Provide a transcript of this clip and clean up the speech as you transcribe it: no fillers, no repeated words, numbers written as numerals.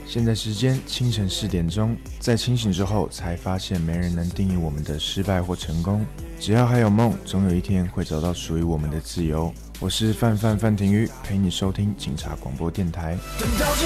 现在时间清晨4点钟，在清醒之后才发现没人能定义我们的失败或成功，只要还有梦，总有一天会找到属于我们的自由。我是范廷瑜，陪你收听警察广播电台。等到这